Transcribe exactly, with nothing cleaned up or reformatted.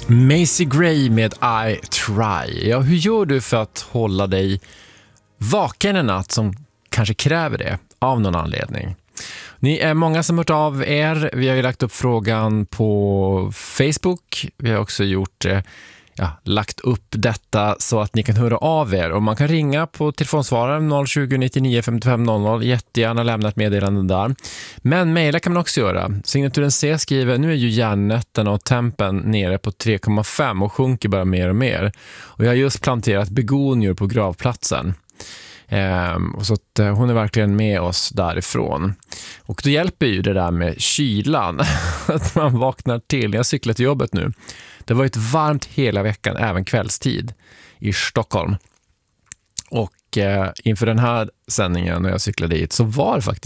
Macy Gray med I Try. Ja, hur gör du för att hålla dig vaken en natt som kanske kräver det av någon anledning? Ni är många som hört av er. Vi har ju lagt upp frågan på Facebook. Vi har också gjort ja, lagt upp detta så att ni kan höra av er. Och man kan ringa på telefonsvararen noll tjugo, nittionio, femtiofem noll noll. Jättegärna lämna ett meddelande där. Men mejla kan man också göra. Signaturen C skriver: nu är ju järnnätten och tempen nere på tre komma fem och sjunker bara mer och mer. Och jag har just planterat begonior på gravplatsen. Um, så att, uh, hon är verkligen med oss därifrån. Och då hjälper ju det där med kylan att man vaknar till. Jag cyklar till jobbet nu. Det har varit varmt hela veckan, även kvällstid i Stockholm. Och uh, inför den här sändningen när jag cyklade dit så var det faktiskt